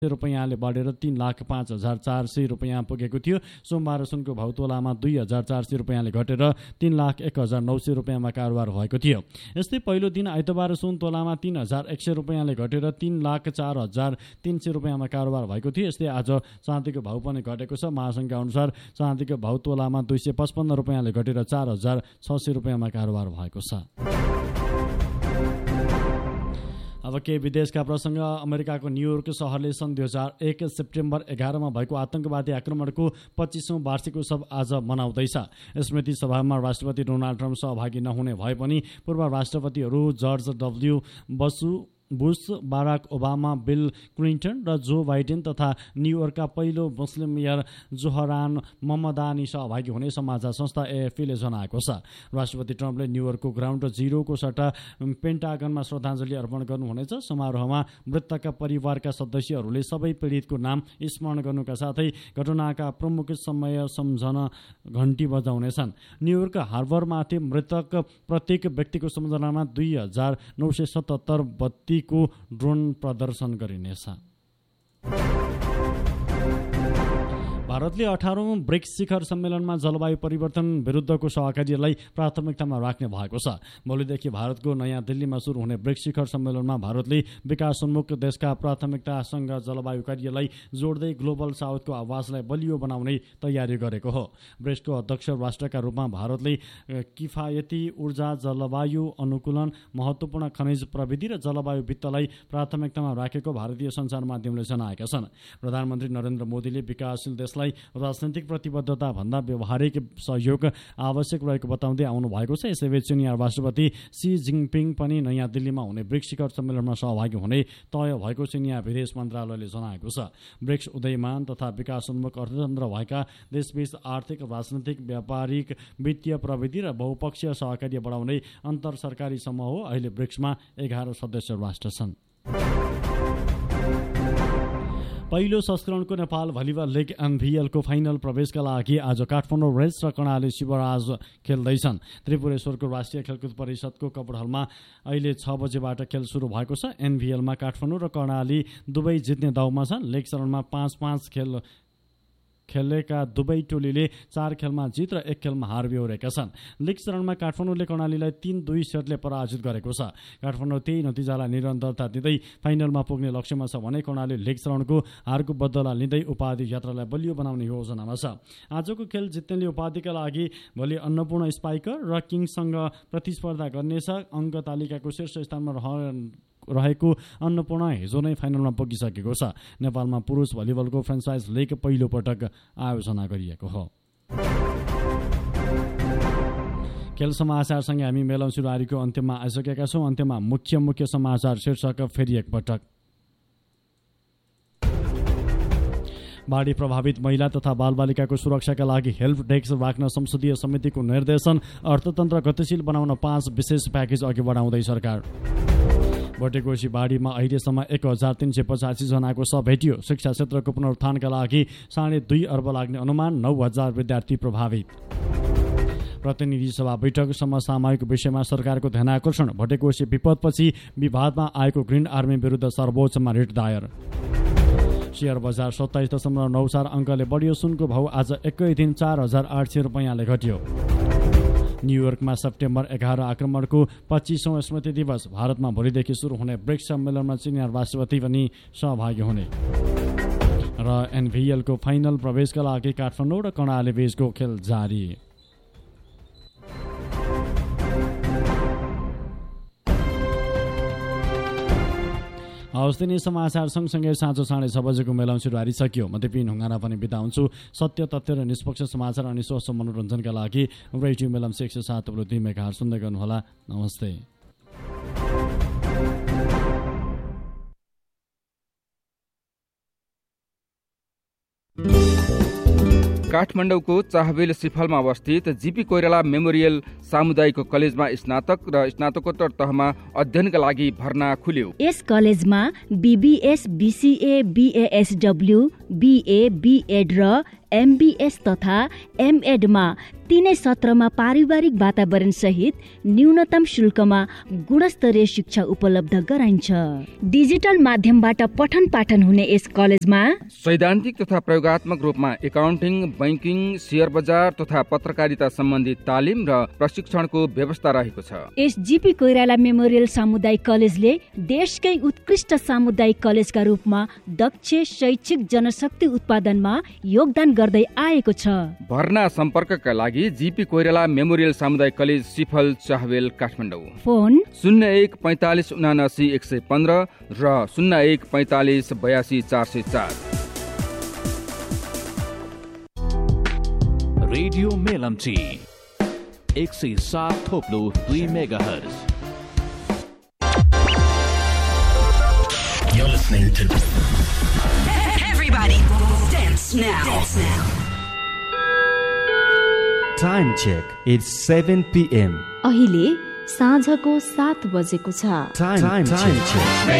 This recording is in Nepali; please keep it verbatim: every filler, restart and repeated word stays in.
रुपियाँले बढेर तीन लाख पाँच हजार चार सय रुपियाँ पुगेको थियो। सोमबार सुनको भाउ तोलामा दुई हजार चार सय रुपियाँले घटेर तीन लाख एक हजार नौ सय रुपियाँमा कारोबार भएको थियो। यस्तै पहिलो दिन आइतबार सुन तोलामा तीन हजार एक सय रुपियाँले घटेर तीन लाख चार हजार तीन सय रुपियाँमा कारोबार भएको थियो। यस्तै आज चाँदीको भाउ पनि घटेको छ। महासङ्घका अनुसार चाँदीको भाउ तोलामा दुई सय पचपन्न रुपियाँले घटेर चार हजार छ सय रुपियाँमा कारोबार भएको छ। अब केही विदेशका प्रसङ्ग। अमेरिकाको न्युयोर्क सहरले सन् दुई हजार एक सेप्टेम्बर एघारमा भएको आतंकवादी आक्रमणको पच्चिसौँ वार्षिक उत्सव आज मनाउँदैछ। स्मृति सभामा राष्ट्रपति डोनाल्ड ट्रम्प सहभागी नहुने भए पनि पूर्व राष्ट्रपतिहरू George W Basu Bush, Barack Obama, bill Clinton र जो बाइडेन तथा न्युयोर्कका पहिलो मुस्लिम मेयर जोहरान ममदानी सहभागी हुने समाचार संस्था एएफपीले जनाएको छ। राष्ट्रपति ट्रम्पले न्युयोर्कको ग्राउन्ड जिरोको सट्टा पेन्टागनमा श्रद्धाञ्जली अर्पण गर्नुहुनेछ। समारोहमा मृतकका परिवारका सदस्यहरूले सबै पीडितको नाम स्मरण गर्नुका साथै घटनाका प्रमुख समय सम्झन घण्टी बजाउनेछन्। न्युयोर्क हार्बरमाथि मृतक प्रत्येक व्यक्तिको सम्झनामा दुई हजार नौ सय सतहत्तर बत्ती को ड्रोन प्रदर्शन गरिनेछ। भारतले अठारौं ब्रिक्स शिखर सम्मेलनमा जलवायु परिवर्तन विरुद्धको सहकार्यलाई प्राथमिकतामा राख्ने भएको छ। भोलिदेखि भारतको नयाँ दिल्लीमा सुरु हुने ब्रिक्स शिखर सम्मेलनमा भारतले विकासोन्मुख देशका प्राथमिकतासँग जलवायु कार्यलाई जोड्दै ग्लोबल साउथको आवाजलाई बलियो बनाउने तयारी गरेको हो। ब्रिक्सको अध्यक्ष राष्ट्रका रूपमा भारतले किफायती ऊर्जा, जलवायु अनुकूलन, महत्त्वपूर्ण खनिज प्रविधि र जलवायु वित्तलाई प्राथमिकतामा राखेको भारतीय सञ्चार माध्यमले जनाएका छन्। प्रधानमन्त्री नरेन्द्र मोदीले विकासशील देशलाई राजनैतिक प्रतिबद्धता भन्दा व्यवहारिक सहयोग आवश्यक रहेको बताउँदै आउनु भएको छ। यसैबीच चिनिया राष्ट्रपति सी जिङपिङ पनि नयाँ दिल्लीमा हुने ब्रिक्स शिखर सम्मेलनमा सहभागी हुने तय भएको चिनिया विदेश मन्त्रालयले जनाएको छ। ब्रिक्स उदयमान तथा विकासोन्मुख अर्थतन्त्र भएका देशबीच आर्थिक, राजनैतिक, व्यापारिक, वित्तीय प्रविधि र बहुपक्षीय सहकार्य बढाउने अन्तर सरकारी समूह हो। अहिले ब्रिक्समा एघार सदस्य राष्ट्र छन्। पहिलो संस्करणको नेपाल भलिबल लिग एमभिएलको फाइनल प्रवेशका लागि आज काठमाडौँ रेस र कर्णाली शिवराज खेल्दैछन्। त्रिपुरेश्वरको राष्ट्रिय खेलकुद परिषदको कपडहलमा अहिले छ बजेबाट खेल सुरु भएको छ। एमभिएलमा काठमाडौँ र कर्णाली दुवै जित्ने दाउमा छन्। लिग चरणमा पाँच पाँच खेल खेलेका दुवै टोलीले चार खेलमा जित र एक खेलमा हार बेहोरेका छन्। लिग चरणमा काठमाडौँले कर्णालीलाई तीन दुई सेटले पराजित गरेको छ। काठमाडौँ त्यही नतिजालाई निरन्तरता दिँदै फाइनलमा पुग्ने लक्ष्यमा छ भने कर्णाली लिग चरणको हारको बदला लिँदै उपाधि यात्रालाई बलियो बनाउने योजनामा छ। आजको खेल जित्नेले उपाधिका लागि भोलि अन्नपूर्ण स्पाइकर र किङसँग प्रतिस्पर्धा गर्नेछ। अङ्क तालिकाको शीर्ष स्थानमा रह रहेको अन्नपूर्ण हिजो नै फाइनलमा पुगिसकेको छ। नेपालमा पुरुष भलिबलको फ्रेन्चाइज लिग पहिलो पटक आयोजना गरिएको हो। खेल समाचारसँगै हामी मेलौँ सुरुवारीको अन्त्यमा आइसकेका छौँ। अन्त्यमा मुख्य मुख्य समाचार शीर्षक फेरि एकपटक। बाढी प्रभावित महिला तथा बालबालिकाको सुरक्षाका लागि हेल्प डेस्क राख्न संसदीय समितिको निर्देशन। अर्थतन्त्र गतिशील बनाउन पाँच विशेष प्याकेज अघि बढाउँदै सरकार। भटेकोशी बाढीमा अहिलेसम्म एक हजार तीन सय पचासी जनाको शव भेटियो। शिक्षा क्षेत्रको पुनरुत्थानका लागि साढे दुई अर्ब लाग्ने अनुमान। नौ हजार विद्यार्थी प्रभावित। प्रतिनिधि सभा बैठक समसामयिक विषयमा सरकारको ध्यानाकर्षण। भटेकोशी विपदपछि विवादमा आएको ग्रिन आर्मी विरुद्ध सर्वोच्चमा रिट दायर। शेयर बजार सत्ताइस दशमलव नौ चार अङ्कले बढियो। सुनको भाउ आज एकै दिन चार हजार आठ सय रुपियाँले घट्यो। न्युयोर्कमा सेप्टेम्बर एघार आक्रमणको पच्चिसौँ स्मृति दिवस। भारतमा भोलिदेखि सुरु हुने ब्रिक्स सम्मेलनमा चिनिया राष्ट्रपति पनि सहभागी हुने र एनभिएलको फाइनल प्रवेशका लागि काठमाडौँ र कर्णाली बीचको खेल जारी। हवस् दिने समाचार सँगसँगै साँझो साढे छ बजेको मेलौँ सुरुवारी सकियो। म दिपिन ढुङ्गाना पनि बिदा हुन्छु। सत्य, तथ्य र निष्पक्ष समाचार अनि स्वस्थ मनोरञ्जनका लागि रेडियो मेलम एक सय सात दशमलव दुई मेगाहर्ज सुन्दै गर्नुहोला। नमस्ते। काठमाडौँको चाहबेल सिफलमा अवस्थित जीपी कोइराला मेमोरियल सामुदायिक कलेजमा स्नातक र स्नातकोत्तर तहमा अध्ययनका लागि भर्ना खुल्यो। यस कलेजमा बीबीएस, बीसीए, बीएएसडब्ल्यू, बीए, बीएड र एमबीएस तथा एमएडमा तीनै सत्रमा पारिवारिक वातावरण सहित न्यूनतम शुल्कमा गुणस्तरीय शिक्षा उपलब्ध गराइन्छ। डिजिटल माध्यमबाट पठन पाठन हुने यस कलेजमा सैद्धान्तिक तथा प्रयोगात्मक रूपमा एकाउन्टिङ, बैंकिङ, शेयर बजार तथा पत्रकारिता सम्बन्धी तालिम र प्रशिक्षणको व्यवस्था रहेको छ। यस जीपी कोइराला मेमोरियल सामुदायिक कलेजले देशकै उत्कृष्ट सामुदायिक कलेजका रूपमा दक्ष शैक्षिक जनशक्ति उत्पादनमा योगदान गर्दै आएको छ। भर्ना सम्पर्कका लागि जीपी कोइराला मेमोरियल सामुदायिक कलेज सिफल चाहवेल काठमाडौँ। फोन शून्य एक पैंतालिस उनासी एक सय पन्ध्र र शून्य एक पैंतालिस बयासी चार सय चार। रेडियो मेलम्ची एक सय सात थोप्लो दुई megahertz. You're listening to Everybody Dance Now. Dance now. Time check. It's seven p m. अहिले साँझको सात बजेको छ। Time, time, time check.